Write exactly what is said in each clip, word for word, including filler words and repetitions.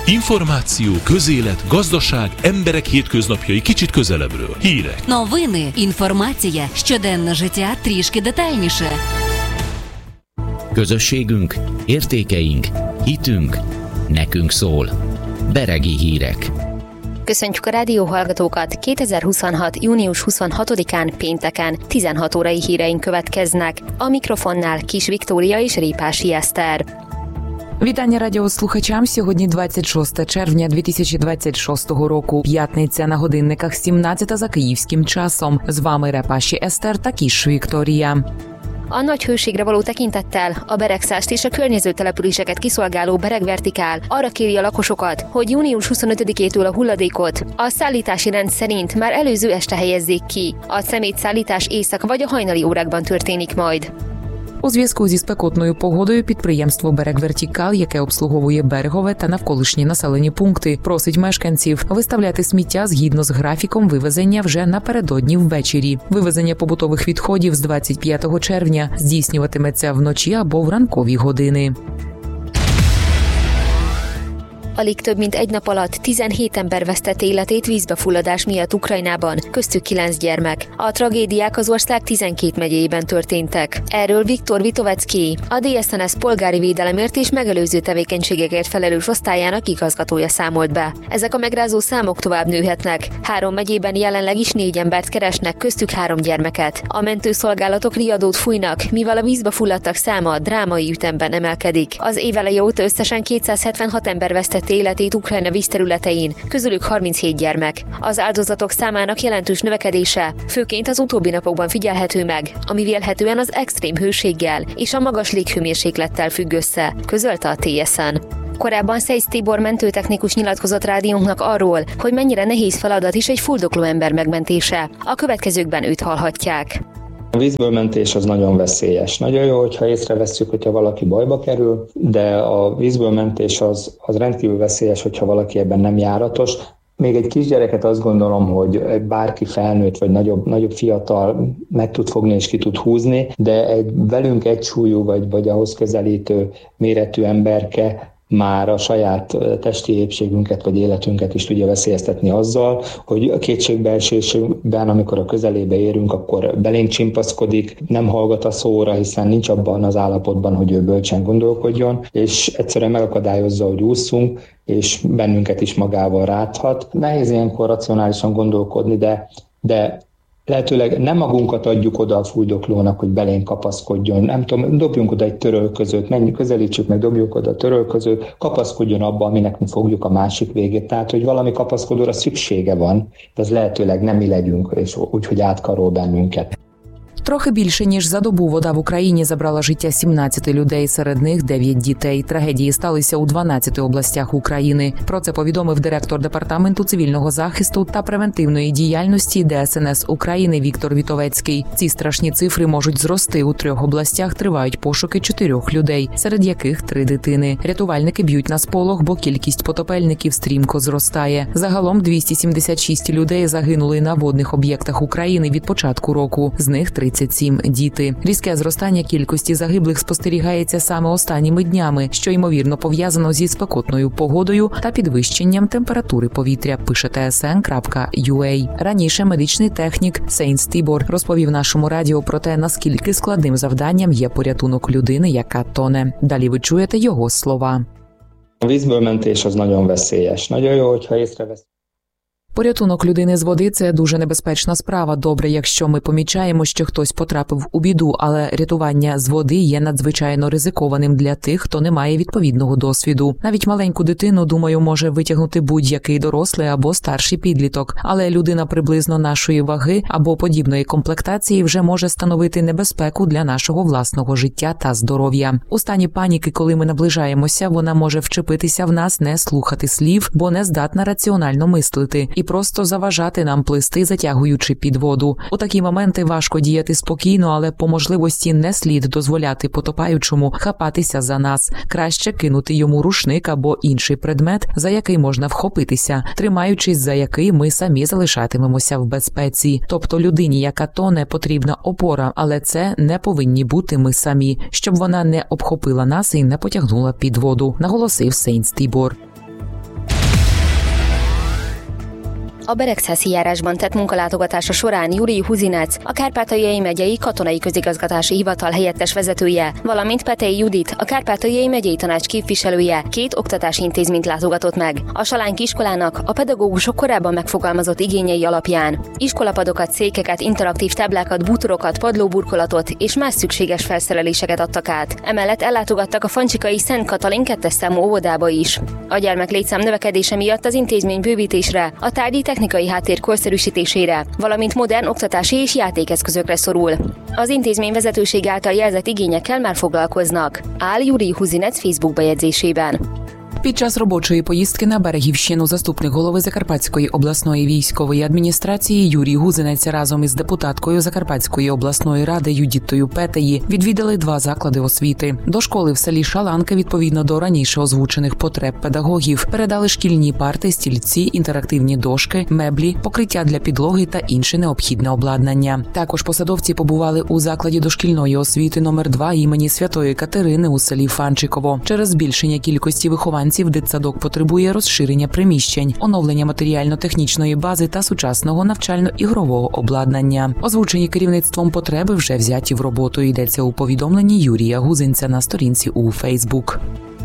Információ, közélet, gazdaság, emberek hétköznapjai kicsit közelebbről. Hírek. Новини, інформація, щоденне життя трішки детальніше. Közösségünk, értékeink, hitünk, nekünk szól. Beregi hírek. Köszöntjük a rádióhallgatókat! kétezer-huszonhat. június huszonhatodikán pénteken tizenhat órai híreink következnek. A mikrofonnál Kis Viktória és Répási Eszter. Вітання радіослухачам. Сьогодні двадцять шостого червня дві тисячі двадцять шостого року. П'ятниця, на годинниках сімнадцята за київським часом. З вами Репаші Eszter та Kis Viktória. A nagy hőségre való tekintettel a beregszást és a környező településeket kiszolgáló Beregvertikál arra kéri a lakosokat, hogy június huszonötödikétől a hulladékot a szállítási rend szerint már előző este helyezzék ki. A szemétszállítás éjszaka vagy a hajnali órákban történik majd. У зв'язку зі спекотною погодою підприємство «Берегвертикал», яке обслуговує Берегове та навколишні населені пункти, просить мешканців виставляти сміття згідно з графіком вивезення вже напередодні ввечері. Вивезення побутових відходів з двадцять п'ятого червня здійснюватиметься вночі або в ранкові години. Alig több mint egy nap alatt tizenhét ember vesztette életét vízbefulladás miatt Ukrajnában, köztük kilenc gyermek. A tragédiák az ország tizenkét megyéjében történtek. Erről Viktor Vitovecki, a dé es en es polgári védelemért és megelőző tevékenységekért felelős osztályának igazgatója számolt be. Ezek a megrázó számok tovább nőhetnek. Három megyében jelenleg is négy embert keresnek, köztük három gyermeket. A mentőszolgálatok riadót fújnak, mivel a vízbe fulladtak száma drámai ütemben emelkedik. Az év eleje óta összesen kétszázhetvenhat ember vesztett életét Ukrajna vízterületein, közülük harminchét gyermek. Az áldozatok számának jelentős növekedése főként az utóbbi napokban figyelhető meg, ami vélhetően az extrém hőséggel és a magas léghőmérséklettel függ össze, közölte a té es en. Korábban Szejc Tibor mentőtechnikus nyilatkozott rádiónknak arról, hogy mennyire nehéz feladat is egy fuldokló ember megmentése. A következőkben őt hallhatják. A vízből mentés az nagyon veszélyes. Nagyon jó, hogyha észrevesszük, hogyha valaki bajba kerül, de a vízből mentés az, az rendkívül veszélyes, hogyha valaki ebben nem járatos. Még egy kisgyereket azt gondolom, hogy bárki felnőtt vagy nagyobb, nagyobb fiatal meg tud fogni és ki tud húzni, de egy velünk egysúlyú vagy, vagy ahhoz közelítő méretű emberke már a saját testi épségünket vagy életünket is tudja veszélyeztetni azzal, hogy a kétségbeesésben, amikor a közelébe érünk, akkor belénk csimpaszkodik, nem hallgat a szóra, hiszen nincs abban az állapotban, hogy ő bölcsen gondolkodjon, és egyszerűen megakadályozza, hogy ússzunk, és bennünket is magával ráthat. Nehéz ilyenkor racionálisan gondolkodni, de, de lehetőleg nem magunkat adjuk oda a fújdoklónak, hogy belénk kapaszkodjon. Nem tudom, dobjunk oda egy törölközőt, menjünk, közelítsük meg, dobjuk oda a törölközőt, kapaszkodjon abba, aminek mi fogjuk a másik végét. Tehát, hogy valami kapaszkodóra szüksége van, de az lehetőleg nem mi legyünk, és úgy, hogy átkarol bennünket. Трохи більше, ніж за добу вода в Україні забрала життя сімнадцяти людей, серед них дев'ять дітей. Трагедії сталися у дванадцяти областях України. Про це повідомив директор Департаменту цивільного захисту та превентивної діяльності де ес ен ес України Віктор Вітовецький. Ці страшні цифри можуть зрости. У трьох областях тривають пошуки чотирьох людей, серед яких три дитини. Рятувальники б'ють на сполох, бо кількість потопельників стрімко зростає. Загалом двісті сімдесят шість людей загинули на водних об'єктах України від початку року. З них тридцять сім діти. Різке зростання кількості загиблих спостерігається саме останніми днями, що ймовірно пов'язано зі спекотною погодою та підвищенням температури повітря, пише те ес ен крапка ю а. Раніше медичний технік Сейнс Тібор розповів нашому радіо про те, наскільки складним завданням є порятунок людини, яка тоне. Далі ви чуєте його слова. A vízből mentés az nagyon veszélyes. Nagyon jó, hogyha észrevesz. Порятунок людини з води – це дуже небезпечна справа. Добре, якщо ми помічаємо, що хтось потрапив у біду, але рятування з води є надзвичайно ризикованим для тих, хто не має відповідного досвіду. Навіть маленьку дитину, думаю, може витягнути будь-який дорослий або старший підліток. Але людина приблизно нашої ваги або подібної комплектації вже може становити небезпеку для нашого власного життя та здоров'я. У стані паніки, коли ми наближаємося, вона може вчепитися в нас, не слухати слів, бо не здатна раціонально мислити. І просто заважати нам плисти, затягуючи під воду. У такі моменти важко діяти спокійно, але по можливості не слід дозволяти потопаючому хапатися за нас. Краще кинути йому рушник або інший предмет, за який можна вхопитися, тримаючись за який ми самі залишатимемося в безпеці. Тобто людині, яка тоне, потрібна опора, але це не повинні бути ми самі, щоб вона не обхопила нас і не потягнула під воду, наголосив Сейнс Тібор. A Beregszászi járásban tett munkalátogatása során Juri Huzinec, a Kárpátaljai megyei katonai közigazgatási hivatal helyettes vezetője, valamint Petei Judit, a Kárpátaljai megyei tanács képviselője két oktatási intézményt látogatott meg. A Salánki iskolának a pedagógusok korábban megfogalmazott igényei alapján iskolapadokat, székeket, interaktív táblákat, bútorokat, padlóburkolatot és más szükséges felszereléseket adtak át. Emellett ellátogattak a fancsikai Szent Katalin kettes számú óvodába is. A gyermek létszám növekedése miatt az intézmény bővítésre, a tárgyi technikai háttér korszerűsítésére, valamint modern oktatási és játékeszközökre szorul. Az intézmény vezetőség által jelzett igényekkel már foglalkoznak, áll Juri Huzinec Facebook bejegyzésében. Під час робочої поїздки на Берегівщину заступник голови Закарпатської обласної військової адміністрації Юрій Гузинець разом із депутаткою Закарпатської обласної ради Юдітою Петеї відвідали два заклади освіти. До школи в селі Шаланки, відповідно до раніше озвучених потреб педагогів, передали шкільні парти, стільці, інтерактивні дошки, меблі, покриття для підлоги та інше необхідне обладнання. Також посадовці побували у закладі дошкільної освіти номер два імені Святої Катерини у селі Фанчиково. Через збільшення кількості вихованців дитсадок потребує розширення приміщень, оновлення матеріально-технічної бази та сучасного навчально-ігрового обладнання. Озвучені керівництвом потреби вже взяті в роботу, йдеться у повідомленні Юрія Гузинця на сторінці у Фейсбук.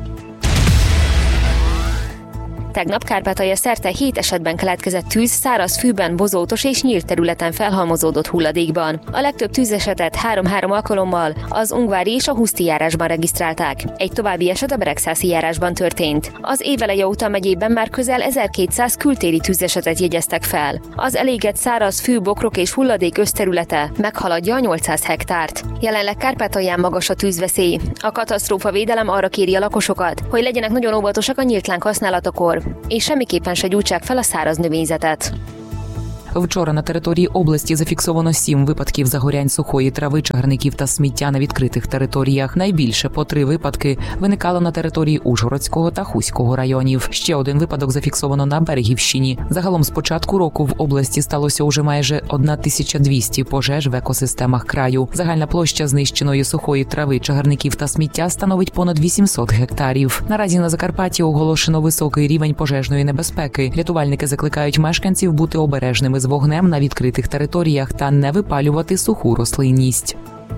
Tegnap Kárpátalja szerte hét esetben keletkezett tűz száraz fűben, bozótos és nyílt területen felhalmozódott hulladékban. A legtöbb tűzesetet három-három alkalommal az Ungvári és a Huszti járásban regisztrálták. Egy további eset a Beregszászi járásban történt. Az éveleje óta megyében már közel ezerkétszáz kültéri tűzesetet jegyeztek fel. Az elégett száraz fű, bokrok és hulladék összterülete meghaladja a nyolcszáz hektárt. Jelenleg Kárpátalján magas a tűzveszély. A katasztrófavédelem arra kéri a lakosokat, hogy legyenek nagyon óvatosak a nyílt használatakor, és semmiképpen se gyújtsák fel a száraz növényzetet. Вчора на території області зафіксовано сім випадків загорянь сухої трави, чагарників та сміття на відкритих територіях. Найбільше по три випадки виникало на території Ужгородського та Хуського районів. Ще один випадок зафіксовано на Берегівщині. Загалом з початку року в області сталося уже майже тисяча двісті пожеж в екосистемах краю. Загальна площа знищеної сухої трави, чагарників та сміття становить понад вісімсот гектарів. Наразі на Закарпатті оголошено високий рівень пожежної небезпеки. Рятувальники закликають мешканців бути обережними з вогнем на відкритих територіях та не випалювати суху рослинність.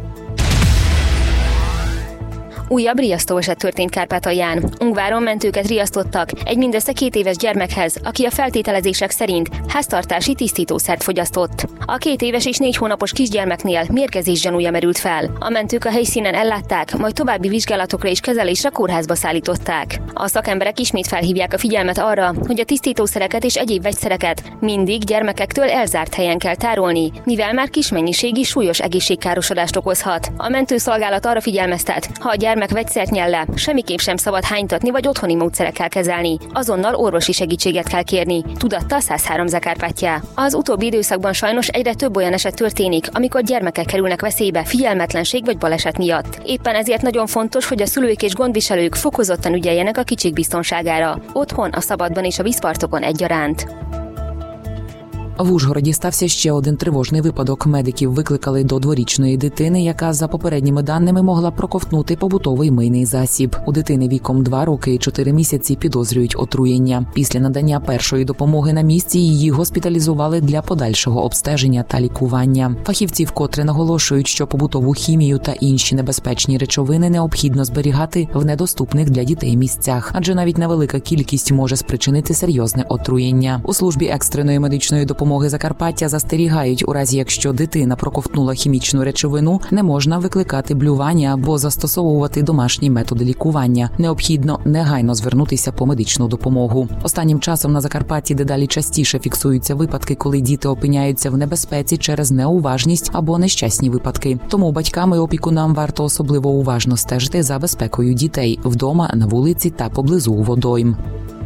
Újabb riasztóeset történt Kárpátalján. Ungváron mentőket riasztottak egy mindössze két éves gyermekhez, aki a feltételezések szerint háztartási tisztítószert fogyasztott. A két éves és négy hónapos kisgyermeknél mérgezés gyanúja merült fel. A mentők a helyszínen ellátták, majd további vizsgálatokra és kezelésre kórházba szállították. A szakemberek ismét felhívják a figyelmet arra, hogy a tisztítószereket és egyéb vegyszereket mindig gyermekektől elzárt helyen kell tárolni, mivel már kis mennyiségi súlyos egészségkárosodást okozhat. A mentőszolgálat arra figyelmeztet, ha a gyermek vegyszert nyel le, semmiképp sem szabad hánytatni vagy otthoni módszerekkel kezelni. Azonnal orvosi segítséget kell kérni, tudatta száz három Zakárpátja. Az utóbbi időszakban sajnos egyre több olyan eset történik, amikor gyermekek kerülnek veszélybe figyelmetlenség vagy baleset miatt. Éppen ezért nagyon fontos, hogy a szülők és gondviselők fokozottan ügyeljenek a kicsik biztonságára. Otthon, a szabadban és a vízpartokon egyaránt. В Ужгороді стався ще один тривожний випадок. Медиків викликали до дворічної дитини, яка, за попередніми даними, могла проковтнути побутовий мийний засіб. У дитини віком два роки і чотири місяці підозрюють отруєння. Після надання першої допомоги на місці її госпіталізували для подальшого обстеження та лікування. Фахівці вкотре наголошують, що побутову хімію та інші небезпечні речовини необхідно зберігати в недоступних для дітей місцях, адже навіть невелика кількість може спричинити серйозне отруєння. У службі екстреної медичної допомоги Закарпаття застерігають, у разі якщо дитина проковтнула хімічну речовину, не можна викликати блювання або застосовувати домашні методи лікування. Необхідно негайно звернутися по медичну допомогу. Останнім часом на Закарпатті дедалі частіше фіксуються випадки, коли діти опиняються в небезпеці через неуважність або нещасні випадки. Тому батькам і опікунам варто особливо уважно стежити за безпекою дітей вдома, на вулиці та поблизу водойм.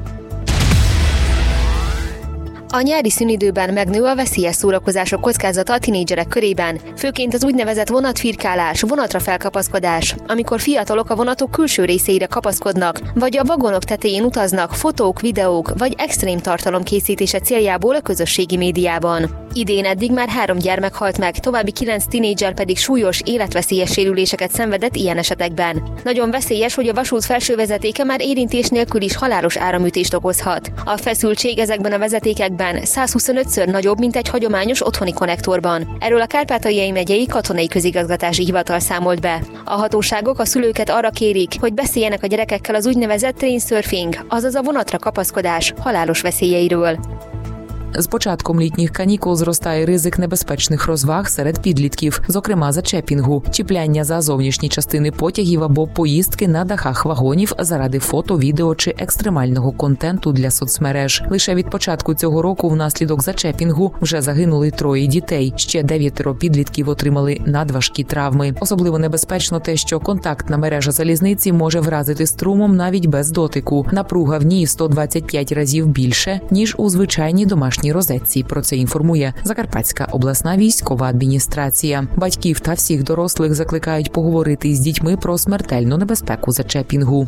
A nyári szünidőben megnő a veszélyes szórakozások kockázata a tinédzserek körében, főként az úgynevezett vonatfirkálás, vonatra felkapaszkodás, amikor fiatalok a vonatok külső részeire kapaszkodnak, vagy a vagonok tetején utaznak fotók, videók vagy extrém tartalom készítése céljából a közösségi médiában. Idén eddig már három gyermek halt meg, további kilenc tinédzser pedig súlyos, életveszélyes sérüléseket szenvedett ilyen esetekben. Nagyon veszélyes, hogy a vasút felső vezetéke már érintés nélkül is halálos áramütést okozhat. A feszültség ezekben a vezetékekben százhuszonötször nagyobb, mint egy hagyományos otthoni konnektorban. Erről a Kárpátaljai megyei katonai közigazgatási hivatal számolt be. A hatóságok a szülőket arra kérik, hogy beszéljenek a gyerekekkel az úgynevezett train surfing, azaz a vonatra kapaszkodás halálos veszélyeiről. З початком літніх канікул зростає ризик небезпечних розваг серед підлітків, зокрема зачепінгу, чіпляння за зовнішні частини потягів або поїздки на дахах вагонів заради фото, відео чи екстремального контенту для соцмереж. Лише від початку цього року внаслідок зачепінгу вже загинули троє дітей, ще дев'ятеро підлітків отримали надважкі травми. Особливо небезпечно те, що контактна мережа залізниці може вразити струмом навіть без дотику. Напруга в ній сто двадцять п'ять разів більше, ніж у звичайній домашній розетці. Про це інформує Закарпатська обласна військова адміністрація. Батьків та всіх дорослих закликають поговорити з дітьми про смертельну небезпеку зачепінгу.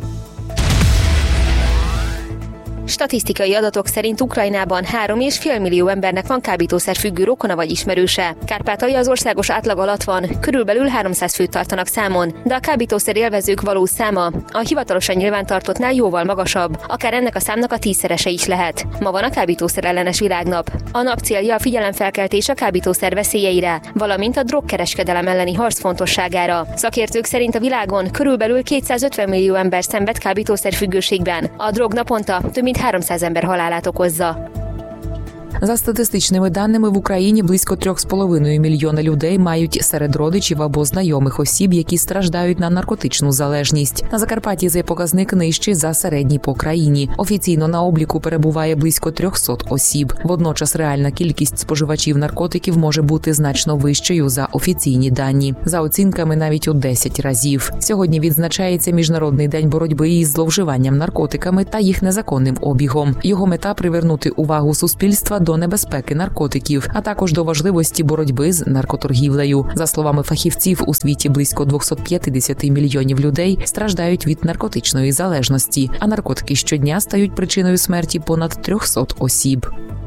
Statisztikai adatok szerint Ukrajnában három és fél millió embernek van kábítószerfüggő rokona vagy ismerőse. Kárpátalja az országos átlag alatt van, körülbelül háromszáz főt tartanak számon, de a kábítószer élvezők valós száma a hivatalosan nyilvántartottnál jóval magasabb, akár ennek a számnak a tízszerese is lehet. Ma van a kábítószer ellenes világnap. A nap célja a figyelemfelkeltés a kábítószer veszélyeire, valamint a drogkereskedelem elleni harc fontosságára. Szakértők szerint a világon körülbelül kétszázötven millió ember szenved kábítószerfüggőségben. A drog naponta több mint háromszáz ember halálát okozza. За статистичними даними, в Україні близько три з половиною мільйона людей мають серед родичів або знайомих осіб, які страждають на наркотичну залежність. На Закарпатті цей показник нижчий за середній по країні. Офіційно на обліку перебуває близько триста осіб. Водночас реальна кількість споживачів наркотиків може бути значно вищою за офіційні дані. За оцінками навіть у десять разів. Сьогодні відзначається Міжнародний день боротьби із зловживанням наркотиками та їх незаконним обігом. Його мета – привернути увагу суспільства до небезпеки наркотиків, а також до важливості боротьби з наркоторгівлею. За словами фахівців, у світі близько двісті п'ятдесят мільйонів людей страждають від наркотичної залежності, а наркотики щодня стають причиною смерті понад триста осіб.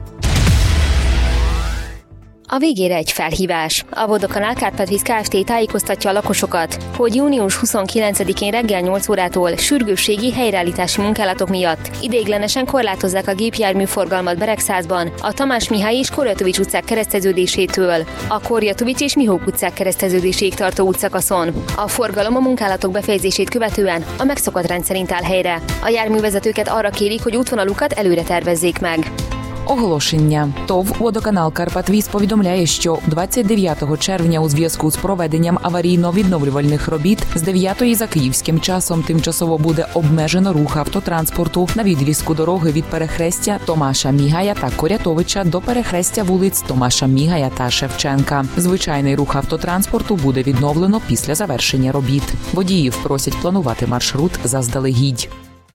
A végére egy felhívás. A Vodokanál Kárpátvíz Kft. Tájékoztatja a lakosokat, hogy június huszonkilencedikén reggel nyolc órától sürgősségi helyreállítási munkálatok miatt ideiglenesen korlátozzák a gépjárműforgalmat Beregszázban, a Tamás Mihály és Korjatovics utcák kereszteződésétől, a Korjatovics és Mihók utcák kereszteződéséig tartó útszakaszon. A forgalom a munkálatok befejezését követően a megszokott rendszerint áll helyre. A járművezetőket arra kérik, hogy útvonalukat előre tervezzék meg. Оголошення. ТОВ «Водоканал Карпатвіз» повідомляє, що двадцять дев'ятого червня у зв'язку з проведенням аварійно-відновлювальних робіт з дев'ятої за київським часом тимчасово буде обмежено рух автотранспорту на відрізку дороги від перехрестя Томаша Мігая та Корятовича до перехрестя вулиць Томаша Мігая та Шевченка. Звичайний рух автотранспорту буде відновлено після завершення робіт. Водіїв просять планувати маршрут заздалегідь.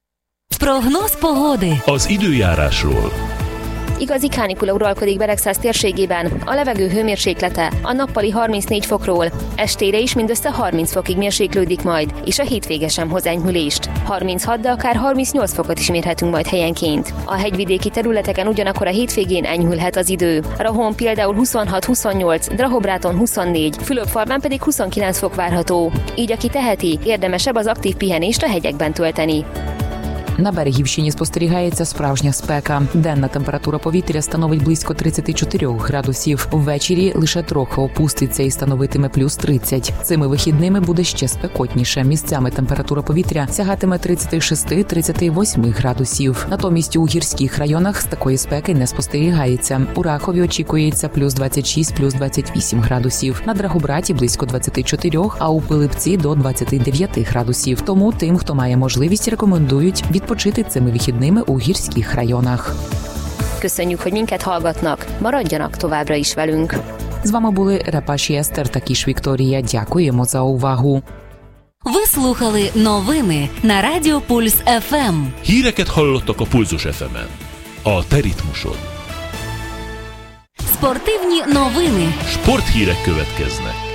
Прогноz pogody. Az időjárásról. Igazi kánikula uralkodik Beregszáz térségében, a levegő hőmérséklete a nappali harmincnégy fokról, estére is mindössze harminc fokig mérséklődik majd, és a hétvége sem hoz enyhülést. harminchat, de akár harmincnyolc fokot is mérhetünk majd helyenként. A hegyvidéki területeken ugyanakkor a hétvégén enyhülhet az idő. Rahón például huszonhat huszonnyolc, Drahobráton huszonnégy, Fülöpfalván pedig huszonkilenc fok várható. Így aki teheti, érdemesebb az aktív pihenést a hegyekben tölteni. На Берегівщині спостерігається справжня спека. Денна температура повітря становить близько тридцять чотири градусів. Ввечері лише трохи опуститься і становитиме плюс тридцять. Цими вихідними буде ще спекотніше. Місцями температура повітря сягатиме тридцять шість - тридцять вісім градусів. Натомість у гірських районах з такої спеки не спостерігається. У Рахові очікується плюс двадцять шість - плюс двадцять вісім градусів. На Драгобраті близько двадцять чотири, а у Пилипці до двадцять дев'ять градусів. Тому тим, хто має можливість, рекомендують відпочити цими вихідними у гірських районах. Köszönjük, hogy minket hallgatnak. Maradjanak továbbra is velünk. З вами були Репаші Естер та Кіш Вікторія. Дякуємо за увагу. Ви слухали новини на Радіо Пульс еф ем. Híreket hallottak a Pulzus еф емен. A te ritmusod. Спортивні новини. Sporthírek következnek.